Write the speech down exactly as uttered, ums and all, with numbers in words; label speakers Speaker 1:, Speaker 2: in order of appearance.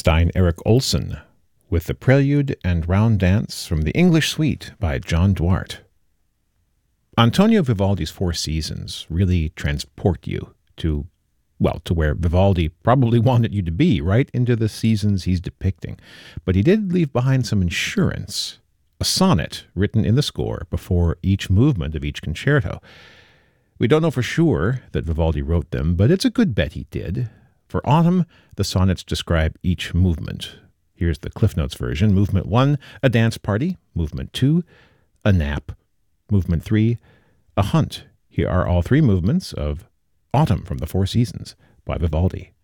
Speaker 1: Stein Erik Olson with the Prelude and Round Dance from the English Suite by John Duarte. Antonio Vivaldi's Four Seasons really transport you to, well, to where Vivaldi probably wanted you to be, right into the seasons he's depicting. But he did leave behind some insurance, a sonnet written in the score before each movement of each concerto. We don't know for sure that Vivaldi wrote them, but it's a good bet he did. For autumn, the sonnets describe each movement. Here's the Cliff Notes version. Movement one, a dance party. Movement two, a nap. Movement three, a hunt. Here are all three movements of Autumn from the Four Seasons by Vivaldi.